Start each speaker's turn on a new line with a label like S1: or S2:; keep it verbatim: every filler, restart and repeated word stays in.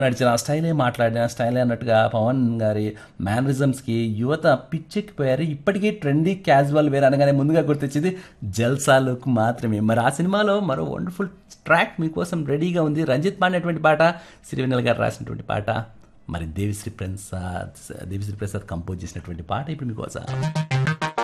S1: నడిచిన ఆ స్టైలే మాట్లాడిన స్టైలే అన్నట్టుగా పవన్ గారి మేనరిజమ్స్కి యువత పిచ్చెక్కిపోయారు. ఇప్పటికీ ట్రెండీ క్యాజువల్ వేర్ అనగానే ముందుగా గుర్తొచ్చేది జల్సా లుక్ మాత్రమే. మరి ఆ సినిమాలో మరో వండర్ఫుల్ ట్రాక్ మీకోసం రెడీగా ఉంది. రంజిత్ పాడినటువంటి పాట, సిరివెన్నెల గారు రాసినటువంటి పాట, మరి దేవిశ్రీ ప్రసాద్ దేవిశ్రీ ప్రసాద్ కంపోజ్ చేసినటువంటి పాట ఇప్పుడు మీకోసం.